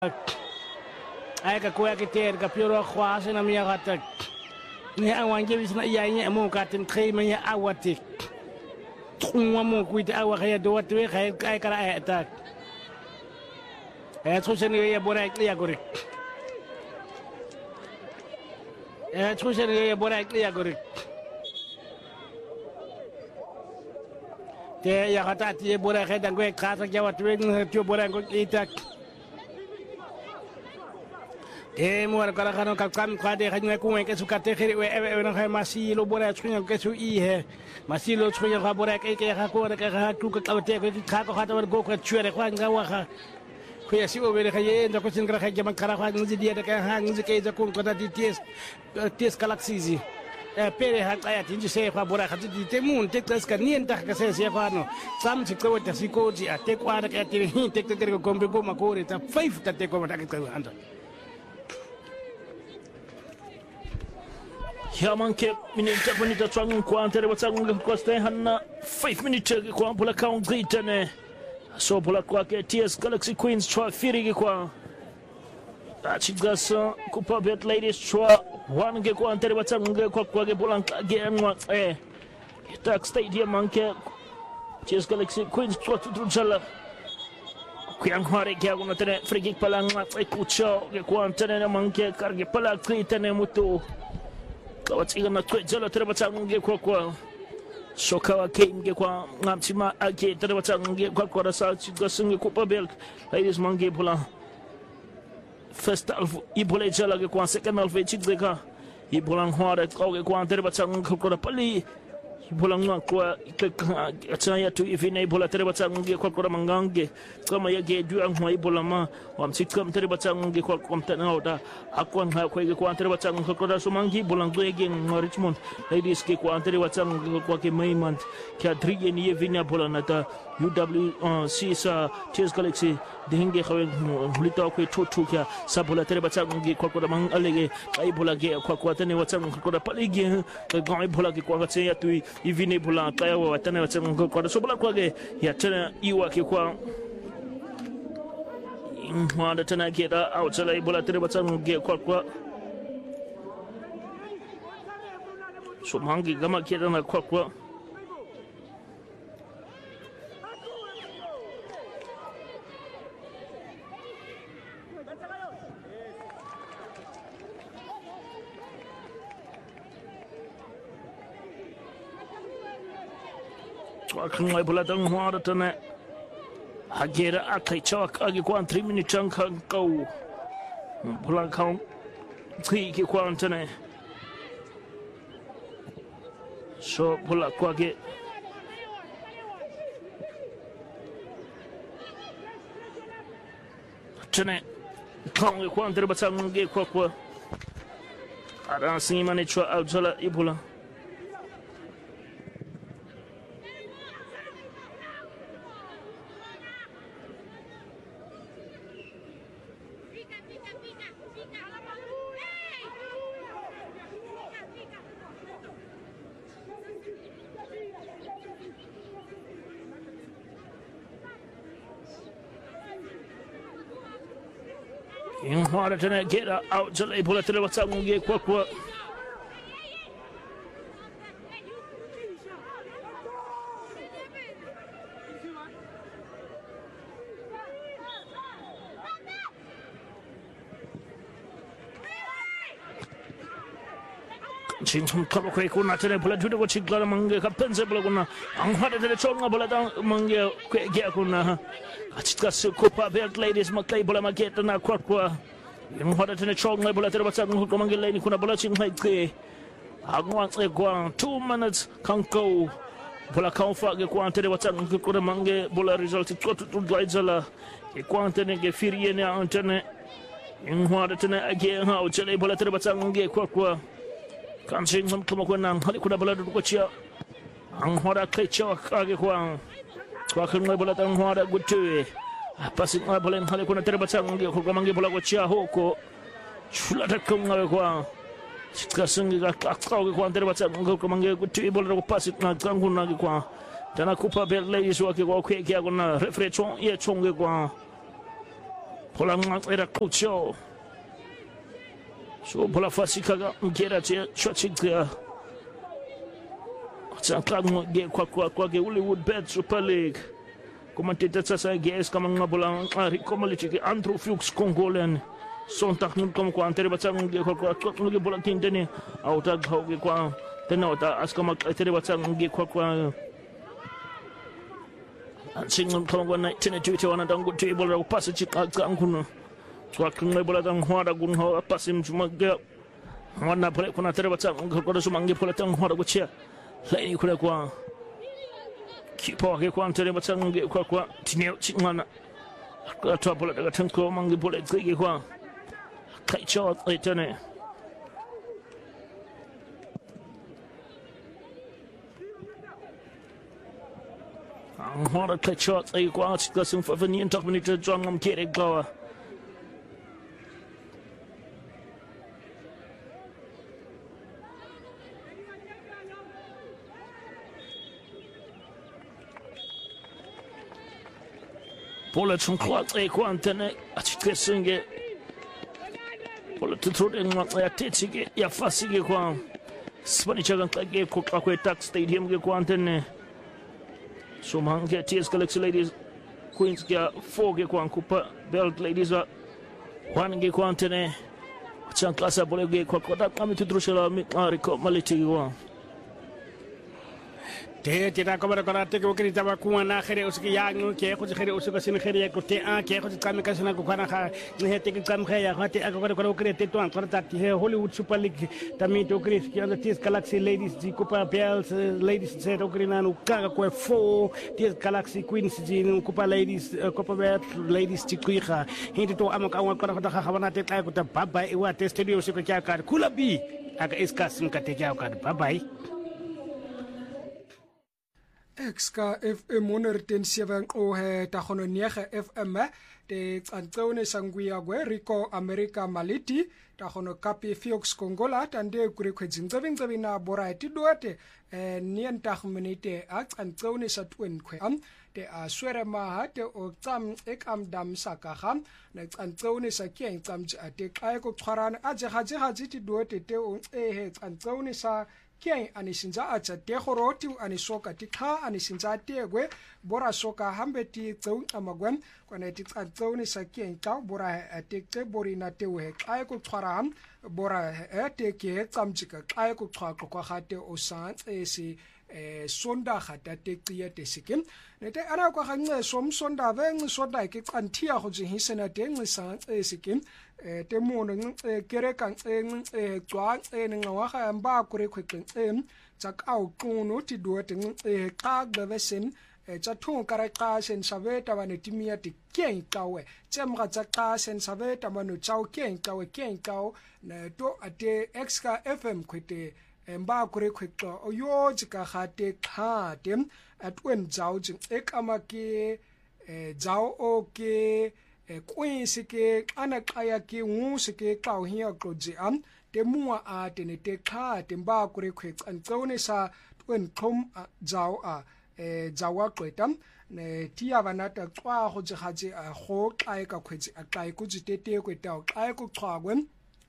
ai ka ko ya ke ter ka pioro khwa se na mi ya ta ni awan ke bisna ya ni mo ka tin khai me ya awati tungwa mo ku ite awa kaya do watwe kaya ai kara ai ta tso se ni ya bora ya gori tso se ni ya bora ya gori te ya kata ti bora kaya dan ko ka sa ya watwe ni ti bora ko ita mo kala kano ka kam ka de khanya ku ke su ka te khiri we na khay masilo bora tsunya ke su I he masilo tsunya ka bora ke ka ko ka ka tu ka te ka ka ta go ka chure kwa nga wa ka ku ya si o be khay enda ko sin kra khay man kara kwa ngi dia ka ha ngi ke za kun ko ta di tes galaxies pere ha ka ya tinji se kwa bora ka di te mun te ka ni enta ka se se kwa no sam si ko ta si ko ji ate kwa ka te hi te ko kombe go ma ko re ta 5 ta te ko ta ka anda ya manke minita bonita twangu kwa antere watsangu kwa stay hanna 5 minutes kwa pula count gritane so pula kwa ke TS Galaxy Queens twa firigi kwa achigasa kupa bet ladies twa wange kwa antere watsangu kwa ke pula ge anwa tak stadium manke TS Galaxy Queens twa tutrujala kuyang hare kya kuna tene free kick pala ngwa kucho ke kwa antere manke karge pala gritane mutu kawatsiga na twejala terabatsange kwa sokawa kenge kwa ngamtima ake terabatsange kwa rasa chigasinge kupa belt ladies mange pula first half ibole jala ke kwa second half chigdeka ibolang hore kwa terabatsange kwa pali ibolang kwa ataya tu ifine ibola terabatsange kwa mangange kama yage duang hwa ibolama wamsikam terabatsange kwa mtana oda akwan ha kwa terabatsange kwa sumangi bolang doege Richmond ladies ke kwa terabatsange kwa ke Maymont kya drige ni yevina bolanata UW sa TS Galaxy denge khawe hulita kwa tutu kya sabola terabatsange kwa mang alege kai bola ge kwa tane watsange kwa paligi kwa bola ke kwa tse ya tu ivine bola kaya wa tane watsange kwa sobola kwa ge ya tana iwa ke kwa wanda tana keda outsala ibola tere batsange kwa so mangi gama keda na kwa akan ibola tang wanda tana hagera akai chawak agi kwa 3 minutes anka kau pulang kau tri ki kwa antene so pula kwa ge tene kau kwa antene batsang ge kwa ada sima ne chwa aljala ibula in hora tana gera out jala ibola tele watsangu ge kwa 진tum kama kwa kuna tele bola jude ko chigla mange ka pense bola kuna ang hora tele chonga bola dang mange ge kuna achika su kupa belt ladies maklay bola mageta na kwa yung hora tele chonga bola tele batsa ko mange lady kuna bola ching hai ke agwa kwa 2 minutes kanko bola kanfa ge kwa tele batsa ko mange bola result ko tu dwaizala e kwa tele ge firiene antene yung hora tele age ha o chele bola tele batsa ge kwa kansin sam kuma kuna hali kuna bola du ko chia ang hora kai chawa age kwa kan bola tang hora gutte pasik ma bola hali kuna tere batang ngi ko mangi bola ko chia hoko chula ta ko ngai kwa chitka sungi ga kakau ko tere batang ngi ko mangi gutte bola ko pasik na kangu na kwa tana kupa bel ladies wa ke ko ke ko na refre chong ye chong kwa Polang era Kucho. So Pola Fasikaga, Geratia, Chachika. Sankang ge kwa Hollywood Bet Super League. Commentator sasa GS kama ngabolang Rikomalichi Andrew Fuchs Kongolen. Sontak nun kama kwa antere batsang ge kwa ngi bola tindeni auta ge kwa tena ota askama antere batsang ge kwa singum kama kwa night tena tuite wana dangu table ra pasi chika kanguno. Kwa kungwe bola tang hwada gun ho pasim cuma ge wana pole kuna antere batsang ko sumangi pole tang hwada go chia. Laini kule kwa kipa ke kwa antere batsang ge kwa tineo chingana. Kwa topola daga tanko mangi pole ge kwa Kai Chot etene Hora Kai Chot ay kwa gasum fa vani entok minute John ngam kere gawa Pola chungwa ay kwa antene achikesinge Pola tutrode ngwa ya tetike ya fasige kwa Spani chagan kage ko kwa Tak Stadium ge kwa antene so mange TS Galaxy Ladies Queens ge 4 ge kwa Kupa Belt Ladies wa 1 ge kwa antene chankasa bole ge kwa kami tutrushela mi ariko maliti kwa te ta kamera kara te ko kiri taba kuwa na khere uski yang ke ko khere usuka sin khere ko te a ke ko kam ka sina ko kana kha ne te kam khe ya te ko ko kire te to an korta ti Hollywood Super League tami to kris ki on TS Galaxy Ladies di Kupa Bells Ladies se to krina no ka ko 4 TS Galaxy Queens di Kupa Ladies Kupa Bells Ladies ti kuiha hindi to amaka ko ko kha khabana te ka ko ta baba e wa te studio se ko ka kula bi aka iskas ka te ka baba Exka FM 107 o he ta khono niege FM te tsantone sanguya gwe Rico America Maliti ta khono kapi Fuchs Kongola tande kure khwetsin na bora ti dote nien ta khminite a tsantone sa twen khwe am te a swere ma ha te o tsam ekam dam sakaham na tsantone sa keng tsam ate kai ko khwarana a je ha ti dote te o he tsantone sa Kiai anisinza acha te khoroti anisoka ti kha anisinza tegwe bora soka hambeti tsau amagwen kwana ti tsau sa kiai ta bora te te borina te we kai ko tshwaraham bora te ke tsamjika kai ko tshwa ko khate o san esi sonda khata te qiya te sikim nete ana kwa khange som sonda ve sonda ke tsanthia go je hisena te ngisa sikim te mono kere kan tswa ngwa ga mba kure khwekeng tsa kau kuno ti do te ka gavesen tsa thung kara ka sen saveta bane timia ti keng kawe tsemga tsa ka sen saveta manu chau keng kawe na to ate exka FM khwete mba kure khwekto oyo jika khate khate atwen jao jing ekamake jao oke kwinsi ke ana kaya ke ngusi ke kau hiya kloji am te mua a tene te khate mba kure khwek an tsone sa twen khom jao a jawa kwetam ne tia banata kwa go jigaje a go kai ka khwetsi a kai ku jitete kweta kai ku khwagwen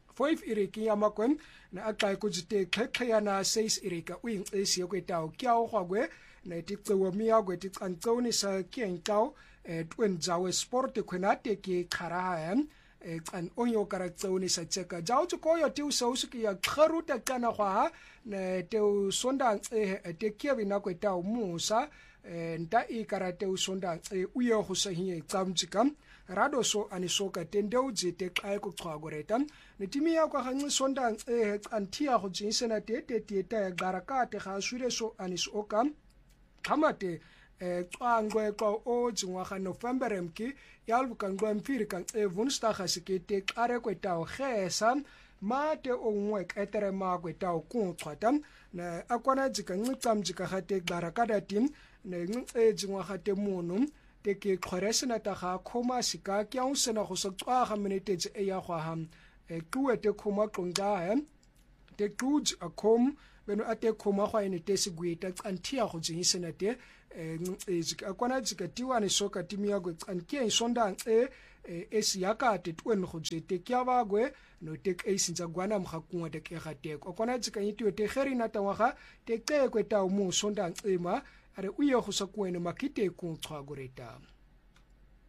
5 iriki yamakwen na akai ku jite khekhyana 6 irika wing esi kweta kyao khwagwe na titsewa mia gwe tsantsoni sa kienkao twen jawe sport khwenate ke kharahan an onyo karatsoni sa cheka jaw ko yo tiu sausuki ya kharuta kana khwa ne teu sonda te kiebi na kweta musa nta I karate usonda uye go sa hiye tsamtsikam rado so anisoka tendeu jite kai ku khwagoreta netimi ya kwa gangi sonda antia go jinsena te ta garaka te ga sure so anisoka kamate tswangwe ko o jingwa ga November mki yalbuka ngwa mfiri kan Woensdag asikete kare kweta o gesa mate o ngwe etere ma kweta o kuntswatam na akwana jika ngitsamjika ga te garaka da tim ne jingwa ga te mono te ke khresena ta ga khoma sika kya o sena go so tswa ga minute e ya gwa ham kuwe te khoma tlonga te kuj a khom beno ate khoma gwa ene te sigweta tsantia go jinsena te akwana jika tiwa ne soka timia go tsanke isonda esiaka te tuen go tsete kya bagwe no tek e sintsa gwana mkhakungwa te ke gatek o kona tsika yitwe te gerina tawaga te ke kweta mo sonda ntsima are uye go sa kwene makite ku tswa goreta